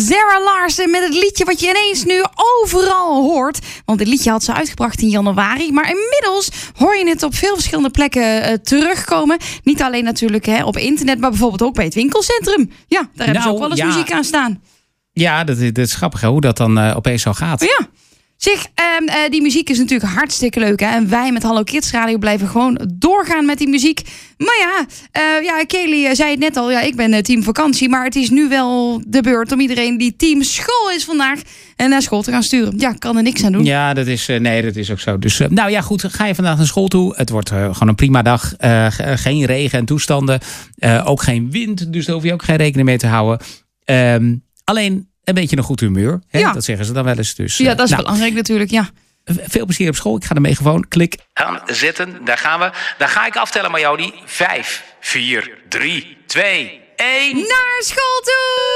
Sarah Larsen met het liedje wat je ineens nu overal hoort. Want dit liedje had ze uitgebracht in januari. Maar inmiddels hoor je het op veel verschillende plekken terugkomen. Niet alleen natuurlijk op internet, maar bijvoorbeeld ook bij het winkelcentrum. Ja, daar hebben ze ook wel eens muziek aan staan. Ja, dat is grappig hè, hoe dat dan opeens zo gaat. Ja. Zeg, die muziek is natuurlijk hartstikke leuk. Hè? En wij met Hallo Kids Radio blijven gewoon doorgaan met die muziek. Maar Kelly zei het net al. Ja, ik ben team vakantie. Maar het is nu wel de beurt om iedereen die team school is vandaag en naar school te gaan sturen. Ja, kan er niks aan doen. Ja, dat is ook zo. Dus goed, ga je vandaag naar school toe. Het wordt gewoon een prima dag. Geen regen en toestanden. Ook geen wind. Dus daar hoef je ook geen rekening mee te houden. Alleen een beetje een goed humeur. Hè? Ja. Dat zeggen ze dan wel eens. Dus, ja, dat is belangrijk natuurlijk, ja. Veel plezier op school. Ik ga ermee gewoon klik aan zetten. Daar gaan we. Dan ga ik aftellen, Marjodie. 5, 4, 3, 2, 1. Naar school!